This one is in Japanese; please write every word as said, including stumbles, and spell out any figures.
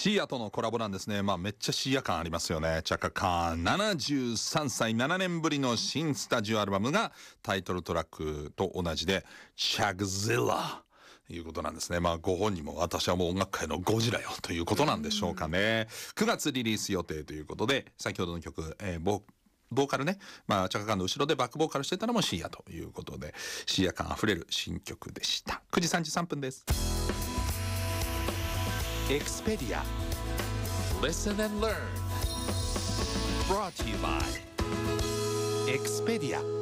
シーアとのコラボなんですね。まあめっちゃシーア感ありますよね。チャカカーンななじゅうさんさいななねんぶりの新スタジオアルバムがタイトルトラックと同じでチャグゼラということなんですね。まあご本人も私はもう音楽界のゴジラよということなんでしょうかね。くがつリリース予定ということで、先ほどの曲、えー、ボボーカルね、まあチャカカーンの後ろでバックボーカルしてたのもシーアということで、シーア感あふれる新曲でした。くじさんじゅうさんぷんです。Expedia Listen and Learn Brought to you by Expedia